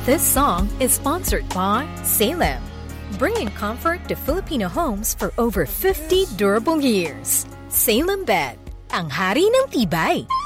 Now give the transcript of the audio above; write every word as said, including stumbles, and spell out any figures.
This song is sponsored by Salem, bringing comfort to Filipino homes for over fifty durable years. Salem Bed, ang hari ng tibay.